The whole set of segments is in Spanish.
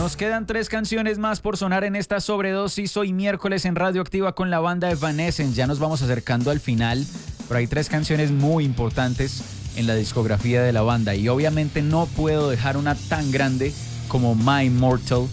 Nos quedan 3 canciones más por sonar en esta sobredosis. Hoy miércoles en Radioactiva con la banda Evanescence. Ya nos vamos acercando al final, pero hay 3 canciones muy importantes en la discografía de la banda. Y obviamente no puedo dejar una tan grande como My Immortal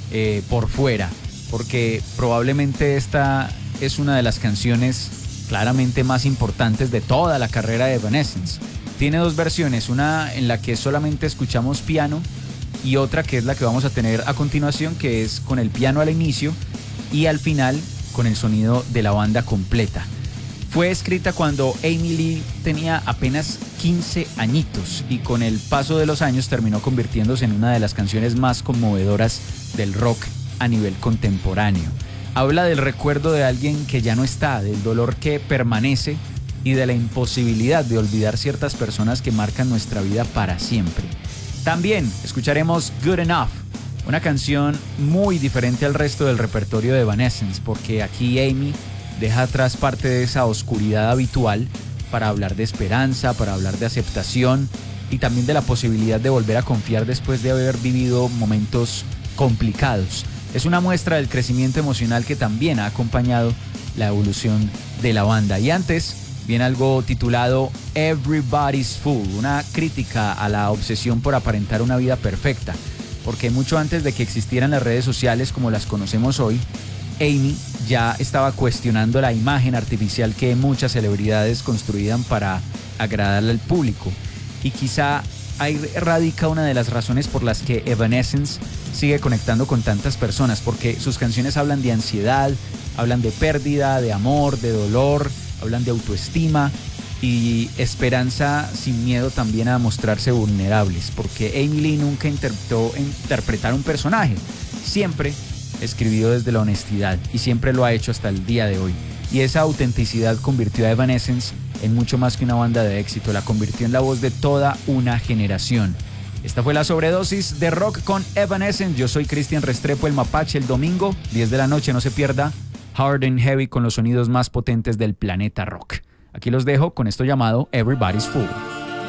por fuera, porque probablemente esta es una de las canciones claramente más importantes de toda la carrera de Evanescence. Tiene 2 versiones, una en la que solamente escuchamos piano y otra que es la que vamos a tener a continuación, que es con el piano al inicio y al final con el sonido de la banda completa. Fue escrita cuando Amy Lee tenía apenas 15 añitos y con el paso de los años terminó convirtiéndose en una de las canciones más conmovedoras del rock a nivel contemporáneo. Habla del recuerdo de alguien que ya no está, del dolor que permanece y de la imposibilidad de olvidar ciertas personas que marcan nuestra vida para siempre. También escucharemos Good Enough, una canción muy diferente al resto del repertorio de Evanescence, porque aquí Amy deja atrás parte de esa oscuridad habitual para hablar de esperanza, para hablar de aceptación y también de la posibilidad de volver a confiar después de haber vivido momentos complicados. Es una muestra del crecimiento emocional que también ha acompañado la evolución de la banda. Y antes viene algo titulado Everybody's Fool, una crítica a la obsesión por aparentar una vida perfecta, porque mucho antes de que existieran las redes sociales como las conocemos hoy, Amy ya estaba cuestionando la imagen artificial que muchas celebridades construían para agradarle al público. Y quizá ahí radica una de las razones por las que Evanescence sigue conectando con tantas personas, porque sus canciones hablan de ansiedad, hablan de pérdida, de amor, de dolor, hablan de autoestima y esperanza sin miedo también a mostrarse vulnerables, porque Amy Lee nunca intentó interpretar un personaje, siempre escribió desde la honestidad y siempre lo ha hecho hasta el día de hoy. Y esa autenticidad convirtió a Evanescence en mucho más que una banda de éxito, la convirtió en la voz de toda una generación. Esta fue la sobredosis de rock con Evanescence. Yo soy Cristian Restrepo, el Mapache. El domingo, 10 de la noche, no se pierda Hard and Heavy con los sonidos más potentes del planeta rock. Aquí los dejo con esto llamado Everybody's Fool.